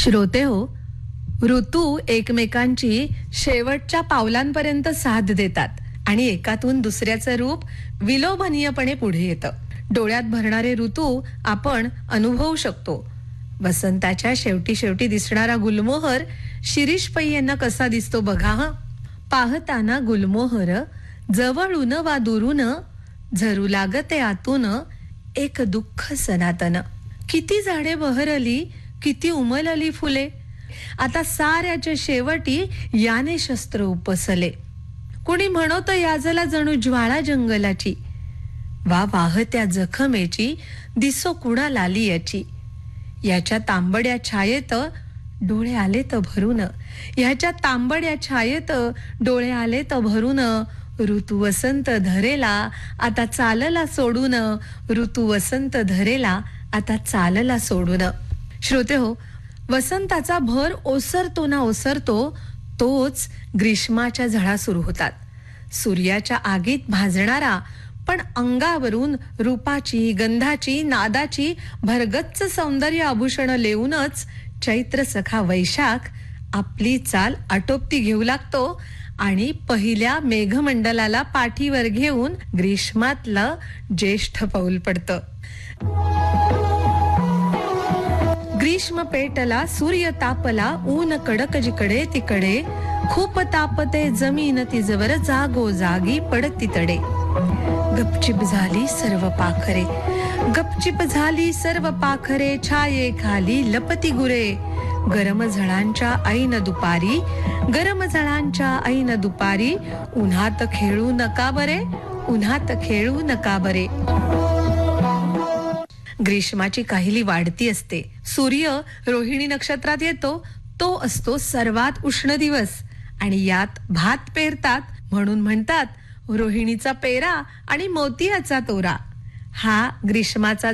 श्रोते हो, ऋतू एकमेकांची शेवटच्या पावलांपर्यंत साथ देतात आणि एकातून दुसऱ्याचं रूप विलोभनीयपणे पुढे येतं. डोळ्यात भरणारे ऋतू आपण अनुभवू शकतो. वसंताच्या शेवटी शेवटी दिसणारा गुलमोहर शिरीष पै यांना कसा दिसतो बघा हं. पाहताना गुलमोहर जवळून वा दुरून झरू लागते आतून एक दुःख सनातन. किती झाडे बहरली, किती उमलली फुले, आता साऱ्याच्या शेवटी याने शस्त्र उपसले. कुणी म्हणत याजला जणू ज्वाळा जंगलाची, वा वाहत्या जखमेची दिसो कुणा लाली याची. याच्या तांबड्या छायेत डोळे आले तर भरून, ह्याच्या तांबड्या छायेत डोळे आले तर भरून. ऋतू वसंत धरेला आता चालला सोडून, ऋतू वसंत धरेला आता चालला सोडून. श्रोते हो, वसंताचा भर ओसरतो ना ओसरतो तोच ग्रीष्माच्या झळा सुरू होतात. सूर्याच्या आगीत भाजणारा पण अंगावरून रूपाची, गंधाची, नादाची भरगच्च सौंदर्य आभूषण लेऊनच चैत्र सखा वैशाख आपली चाल आटोपती घेऊ लागतो आणि पहिल्या मेघमंडलाला पाठीवर घेऊन ग्रीष्मातलं ज्येष्ठ पाऊल पडतं. ग्रीष्म पेटला, सूर्य तापला, ऊन कडक जिकडे तिकडे, खूप तापते जमीन तिजवर जागो जागी पडती तडे. गपचिप झाली सर्व पाखरे, गपचिप झाली सर्व पाखरे, छाये खाली लपती गुरे. गरम झळांच्या ऐन दुपारी, गरम झळांच्या ऐन दुपारी, उन्हात खेळू नका बरे, उन्हात खेळू नका बरे. ग्रीष्माची काहिली वाढती असते. सूर्य रोहिणी नक्षत्रात येतो, तो असतो सर्वात उष्ण दिवस आणि यात भात पेरतात म्हणून म्हणतात रोहिणीचा पेरा आणि मोतियाचा तोरा. हा ग्रीष्माचा